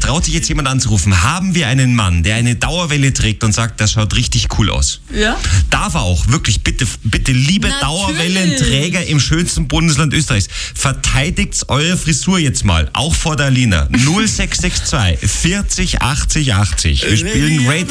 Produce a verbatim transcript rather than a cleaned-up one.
traut sich jetzt jemand anzurufen. Haben wir einen Mann, der eine Dauerwelle trägt und sagt, das schaut richtig cool aus? Ja. Darf er auch. Wirklich, bitte, bitte, liebe Natürlich. Dauerwellenträger im schönsten Bundesland Österreichs, verteidigt eure Frisur jetzt mal. Auch vor der Alina. null sechs sechs zwei vierzig achtzig achtzig. Wir spielen Ray